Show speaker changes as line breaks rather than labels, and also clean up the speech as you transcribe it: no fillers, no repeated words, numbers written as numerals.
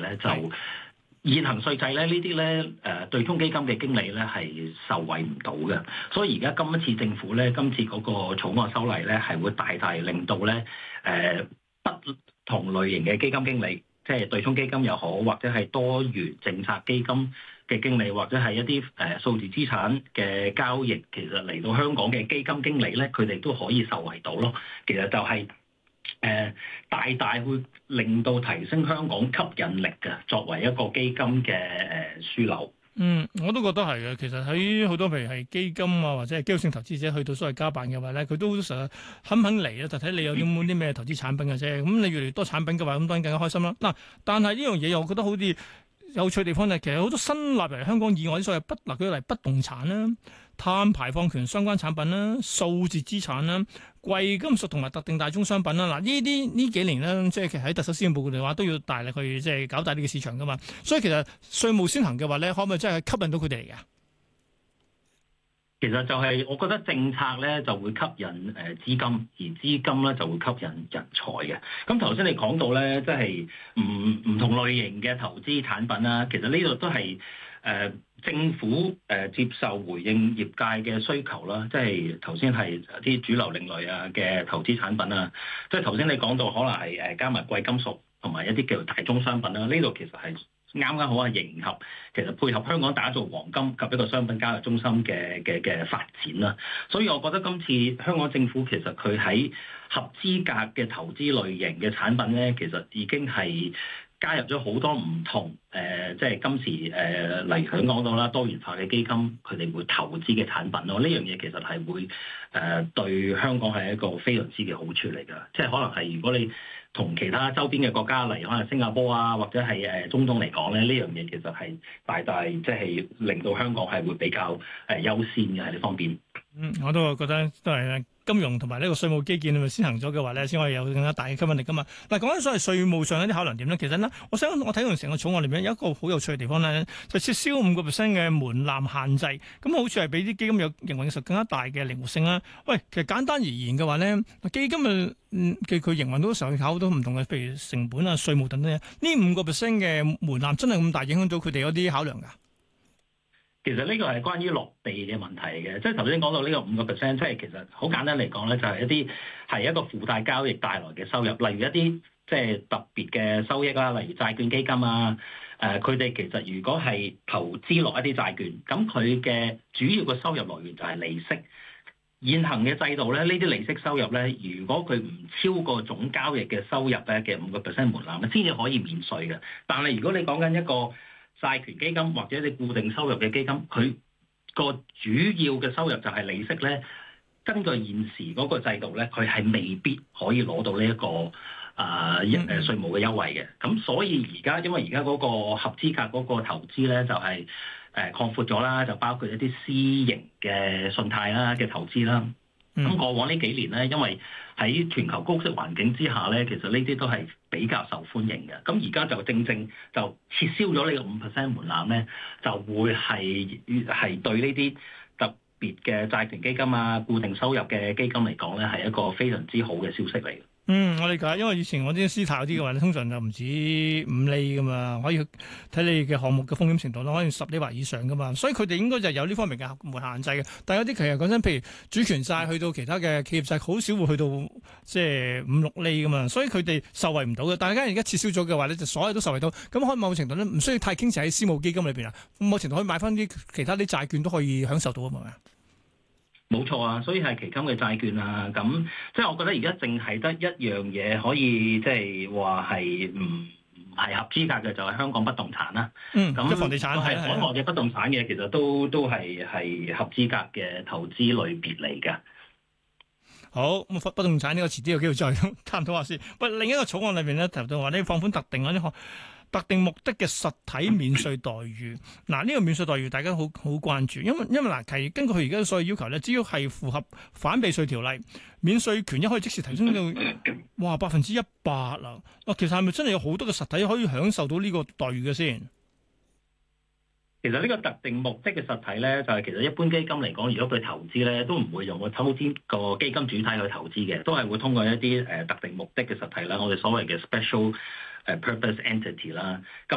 咧，就現行稅制咧，呢啲咧對沖基金嘅經理咧係受惠唔到嘅，所以而家今一次政府咧，今次嗰個草案修例咧，係會大大令到咧不同類型嘅基金經理，即係對沖基金又好，或者係多元政策基金嘅經理，或者係一啲數字資產嘅交易，其實嚟到香港嘅基金經理咧，佢哋都可以受惠到咯。其實就係大大會令到提升香港吸引力嘅，作為一個基金嘅樞紐。
我都覺得係嘅。其實喺好多譬如係基金啊，或者係機構性投資者去到所謂家辦嘅話咧，佢都實肯嚟啊，就睇你有啲咩投資產品嘅啫。咁你越嚟越多產品嘅話，咁當然更加開心啦。嗱，但係呢樣嘢我覺得好似有趣地方咧，其實好多新納入香港以外啲所謂舉例不動產啦、碳排放權相關產品啦、數字資產啦、貴金屬同埋特定大宗商品啦。嗱，呢幾年咧，即係其實喺特首施政報告嘅話，都要大力去即係搞大呢個市場噶嘛。所以其實稅務先行嘅話咧，可唔可以真係吸引到佢哋嚟㗎？
其實就係我覺得政策咧就會吸引資金，而資金咧就會吸引人才嘅。咁頭先你講到咧，即係唔同類型嘅投資產品啦，其實呢度都係政府接受回應業界嘅需求啦。即係頭先係啲主流另類啊嘅投資產品啊，即係頭先你講到可能係加埋貴金屬同埋一啲叫做大宗商品啦。呢度其實係啱啱好係迎合，其實配合香港打造黃金及一個商品交易中心嘅發展啦。所以我覺得今次香港政府其實佢喺合資格嘅投資類型嘅產品咧，其實已經係加入咗好多唔同即係今時例如香港到啦多元化嘅基金，佢哋會投資嘅產品咯。呢樣嘢其實係會對香港係一個非常之嘅好處嚟㗎。即係可能係如果你同其他周邊嘅國家，例如可能新加坡啊，或者係中東嚟講咧，呢樣嘢其實係大大即係令到香港係會比較優先嘅喺呢方面。
我都覺得都係金融同埋呢個稅務基建咪先行咗嘅話咧，先可以有更加大嘅吸引力噶嘛。嗱，講緊所謂稅務上一啲考量點咧，其實咧，我睇到成個草案裏面有一個好有趣嘅地方咧，就撤銷5% 嘅門檻限制，咁好似係俾啲基金有營運上更加大嘅靈活性啦。喂，其實簡單而言嘅話咧，基金佢營運都時候考好多唔同嘅，譬如成本啊、稅務等等，呢5% 嘅門檻真係咁大影響到佢哋嗰啲考量㗎？
其實呢個係關於落地嘅問題嘅，即係頭先講到呢個5%，即係其實好簡單嚟講咧，就係一個附帶交易帶來嘅收入，例如一啲即係特別嘅收益啦，例如債券基金啊，佢哋其實如果係投資落一啲債券，咁佢嘅主要嘅收入來源就係利息。現行嘅制度咧，呢啲利息收入咧，如果佢唔超過總交易嘅收入咧嘅5% 門檻咧，先至可以免稅嘅。但係如果你講緊一個債權基金或者你固定收入嘅基金，佢個主要嘅收入就係利息咧。根據現時嗰個制度咧，佢係未必可以攞到呢一個稅務嘅優惠嘅。咁所以因為而家嗰個合資格嗰個投資咧，就係擴闊咗啦，就包括一啲私營嘅信貸啦嘅投資啦。咁過往呢幾年咧，因為喺全球高息環境之下咧，其實呢啲都係比較受歡迎嘅。咁而家就正就撤銷咗呢個5% 門檻咧，就會係對呢啲特別嘅債權基金啊、固定收入嘅基金嚟講咧，係一個非常之好嘅消息嚟嘅。
我理解，因為以前我啲私貸嗰啲嘅話咧，通常就唔止5厘噶嘛，可以睇你嘅項目嘅風險程度咯，可以10厘或以上噶嘛，所以佢哋應該就有呢方面嘅門檻限制嘅。但係有啲其實講真，譬如主權債去到其他嘅企業債，好少會去到即係5、6厘噶嘛，所以佢哋受惠唔到嘅。但係而家撤銷咗嘅話咧，就所有都受惠到，咁可以某程度咧唔需要太傾斜喺私募基金裏邊啊，某程度可以買翻啲其他啲債券都可以享受到啊嘛。
冇錯啊，所以係期金嘅債券啊，咁即係我覺得而家淨係得一樣嘢可以即係話係唔係合資格嘅，就係香港不動產啦。咁
房地產係
海外嘅不動產嘅，其實都係合資格嘅投資類別嚟㗎。
好，咁不動產呢個遲啲有機會再探討下先。喂，另一個草案裏邊咧提到話呢，放寬特定目的嘅實體免稅待遇。嗱，呢個免稅待遇大家好關注，因為嗱，根據佢而家所有要求咧，只要係符合反避稅條例，免稅權一可以即時提升到100%啦。其實係咪真係有好多嘅實體可以享受到呢個待遇嘅先？
其實呢個特定目的嘅實體咧，就係其實一般基金嚟講，如果佢投資咧，都唔會用個基金主體去投資嘅，都係會通過一啲特定目的嘅實體啦，我哋所謂嘅 special purpose entity 啦。咁